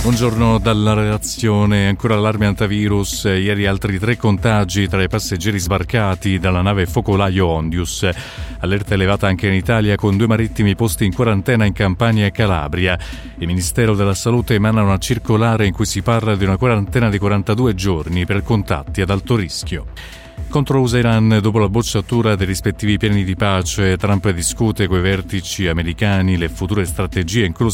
Buongiorno dalla redazione. Ancora allarme antivirus. Ieri altri 3 contagi tra i passeggeri sbarcati dalla nave focolaio Ondius. Allerta elevata anche in Italia, con 2 marittimi posti in quarantena in Campania e Calabria. Il Ministero della Salute emana una circolare in cui si parla di una quarantena di 42 giorni per contatti ad alto rischio. Contro USA-Iran, dopo la bocciatura dei rispettivi piani di pace, Trump discute coi vertici americani le future strategie, inclusa